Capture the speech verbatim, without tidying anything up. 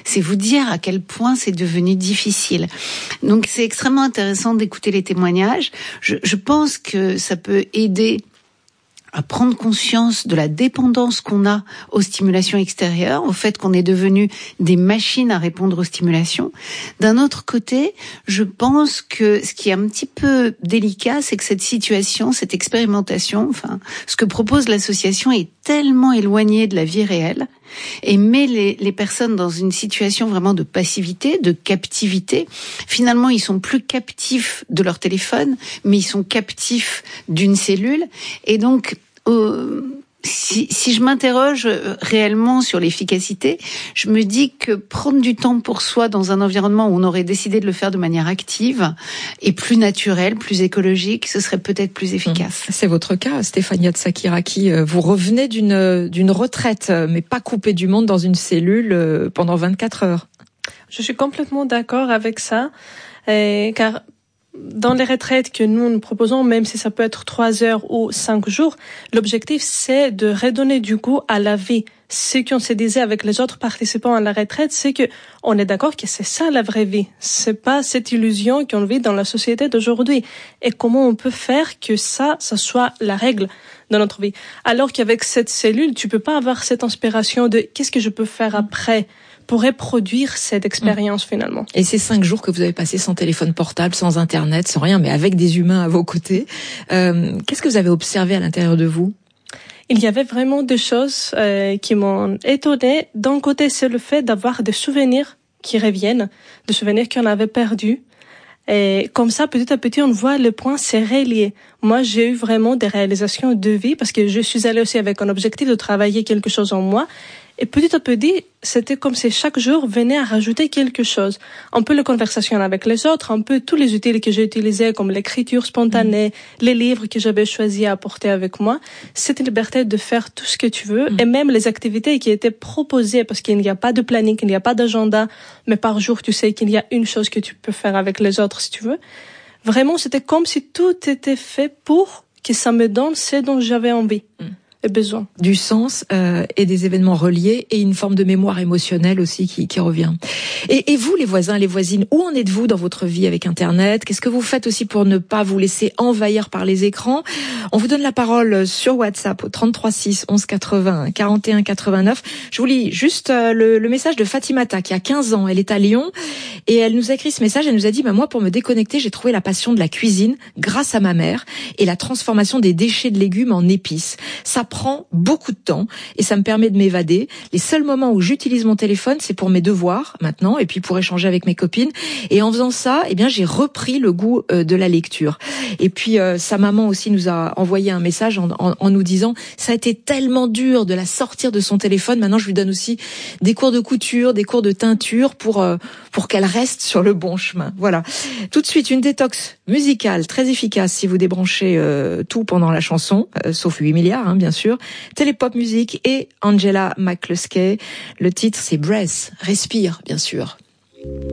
c'est vous dire à quel point c'est devenu difficile. Donc c'est extrêmement intéressant d'écouter les témoignages. Je, je pense que ça peut aider à prendre conscience de la dépendance qu'on a aux stimulations extérieures, au fait qu'on est devenu des machines à répondre aux stimulations. D'un autre côté, je pense que ce qui est un petit peu délicat, c'est que cette situation, cette expérimentation, enfin, ce que propose l'association est tellement éloigné de la vie réelle et met les, les personnes dans une situation vraiment de passivité, de captivité. Finalement, ils sont plus captifs de leur téléphone, mais ils sont captifs d'une cellule. Et donc, euh, si, si je m'interroge réellement sur l'efficacité, je me dis que prendre du temps pour soi dans un environnement où on aurait décidé de le faire de manière active et plus naturelle, plus écologique, ce serait peut-être plus efficace. C'est votre cas, Stéphania Tsakiraki. Vous revenez d'une, d'une retraite, mais pas coupée du monde dans une cellule pendant vingt-quatre heures. Je suis complètement d'accord avec ça, et, car dans les retraites que nous nous proposons, même si ça peut être trois heures ou cinq jours, l'objectif c'est de redonner du goût à la vie. Ce qu'on se disait avec les autres participants à la retraite, c'est que on est d'accord que c'est ça la vraie vie. C'est pas cette illusion qu'on vit dans la société d'aujourd'hui. Et comment on peut faire que ça, ça soit la règle dans notre vie. Alors qu'avec cette cellule, tu peux pas avoir cette inspiration de qu'est-ce que je peux faire après pour reproduire cette expérience finalement. Et ces cinq jours que vous avez passés sans téléphone portable, sans internet, sans rien, mais avec des humains à vos côtés, euh, qu'est-ce que vous avez observé à l'intérieur de vous ? Il y avait vraiment des choses euh, qui m'ont étonnée. D'un côté, c'est le fait d'avoir des souvenirs qui reviennent, des souvenirs qu'on avait perdus. Et comme ça, petit à petit, on voit le point se relier. Moi, j'ai eu vraiment des réalisations de vie parce que je suis allée aussi avec un objectif de travailler quelque chose en moi. Et petit à petit, c'était comme si chaque jour venait à rajouter quelque chose. Un peu les conversations avec les autres, un peu tous les outils que j'ai utilisés comme l'écriture spontanée, mmh. les livres que j'avais choisi à apporter avec moi. Cette liberté de faire tout ce que tu veux mmh. et même les activités qui étaient proposées parce qu'il n'y a pas de planning, il n'y a pas d'agenda, mais par jour, tu sais qu'il y a une chose que tu peux faire avec les autres si tu veux. Vraiment, c'était comme si tout était fait pour que ça me donne ce dont j'avais envie. Mmh. Et besoin. Du sens euh, et des événements reliés et une forme de mémoire émotionnelle aussi qui, qui revient. Et, et vous, les voisins, les voisines, où en êtes-vous dans votre vie avec Internet ? Qu'est-ce que vous faites aussi pour ne pas vous laisser envahir par les écrans ? On vous donne la parole sur WhatsApp au trente-trois six onze quatre-vingts quarante et un quatre-vingt-neuf. Je vous lis juste euh, le, le message de Fatimata qui a quinze ans. Elle est à Lyon et elle nous a écrit ce message. Elle nous a dit bah, « Moi, pour me déconnecter, j'ai trouvé la passion de la cuisine grâce à ma mère et la transformation des déchets de légumes en épices. Ça prend beaucoup de temps et ça me permet de m'évader. Les seuls moments où j'utilise mon téléphone, c'est pour mes devoirs maintenant et puis pour échanger avec mes copines. Et en faisant ça, eh bien, j'ai repris le goût euh, de la lecture. Et puis, euh, sa maman aussi nous a envoyé un message en, en, en nous disant ça a été tellement dur de la sortir de son téléphone. Maintenant, je lui donne aussi des cours de couture, des cours de teinture pour euh, pour qu'elle reste sur le bon chemin. Voilà. Tout de suite, une détox musicale très efficace si vous débranchez euh, tout pendant la chanson, euh, sauf huit milliards, hein, bien sûr. Télépop musique et Angela McCluskey. Le titre, c'est Breath, respire, bien sûr.